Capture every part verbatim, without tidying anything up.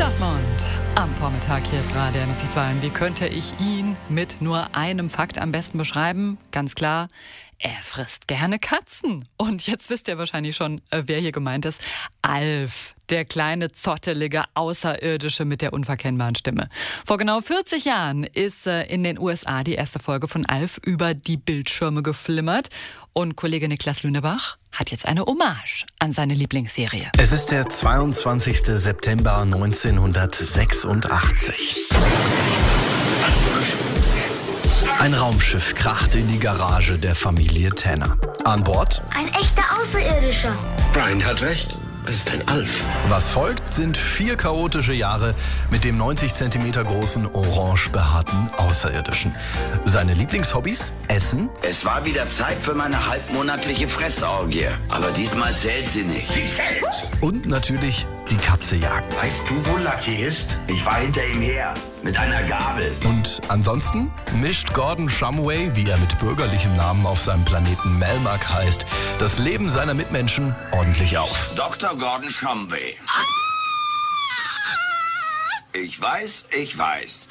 Dortmund am Vormittag. Hier ist Radio N C zwei. Wie könnte ich ihn mit nur einem Fakt am besten beschreiben? Ganz klar, er frisst gerne Katzen. Und jetzt wisst ihr wahrscheinlich schon, wer hier gemeint ist. Alf, der kleine, zottelige Außerirdische mit der unverkennbaren Stimme. Vor genau vierzig Jahren ist in den U S A die erste Folge von Alf über die Bildschirme geflimmert. Und Kollege Niklas Lünebach hat jetzt eine Hommage an seine Lieblingsserie. Es ist der zweiundzwanzigste September neunzehnhundertsechsundachtzig. Ein Raumschiff kracht in die Garage der Familie Tanner. An Bord ein echter Außerirdischer. Brian hat recht. Es ist ein Alf. Was folgt, sind vier chaotische Jahre mit dem neunzig Zentimeter großen, orange behaarten Außerirdischen. Seine Lieblingshobbys? Essen. Es war wieder Zeit für meine halbmonatliche Fressorgie. Aber diesmal zählt sie nicht. Sie zählt! Und natürlich die Katze jagen. Weißt du, wo Lucky ist? Ich war hinter ihm her. Mit einer Gabel. Und ansonsten mischt Gordon Shumway, wie er mit bürgerlichem Namen auf seinem Planeten Melmac heißt, das Leben seiner Mitmenschen ordentlich auf. Doktor Gordon Shumway. Ich weiß, ich weiß.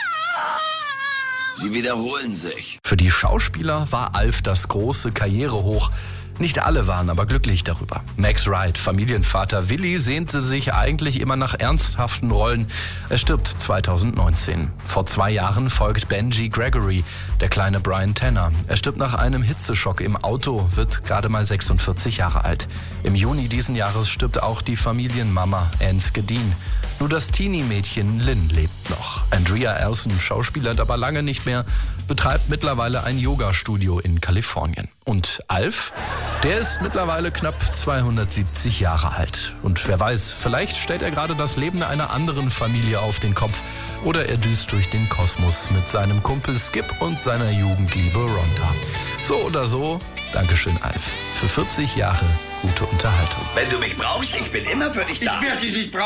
Sie wiederholen sich. Für die Schauspieler war Alf das große Karrierehoch. Nicht alle waren aber glücklich darüber. Max Wright, Familienvater Willi, sehnte sich eigentlich immer nach ernsthaften Rollen. Er stirbt zweitausendneunzehn. Vor zwei Jahren folgt Benji Gregory, der kleine Brian Tanner. Er stirbt nach einem Hitzeschock im Auto, wird gerade mal sechsundvierzig Jahre alt. Im Juni diesen Jahres stirbt auch die Familienmama Ansge Dean. Nur das Teenie-Mädchen Lynn lebt noch. Andrea Elson, schauspielert aber lange nicht mehr, betreibt mittlerweile ein Yoga-Studio in Kalifornien. Und Alf, der ist mittlerweile knapp zweihundertsiebzig Jahre alt. Und wer weiß, vielleicht stellt er gerade das Leben einer anderen Familie auf den Kopf. Oder er düst durch den Kosmos mit seinem Kumpel Skip und seiner Jugendliebe Rhonda. So oder so, Dankeschön Alf. Für vierzig Jahre gute Unterhaltung. Wenn du mich brauchst, ich bin immer für dich da. Ich werde dich nicht brauchen.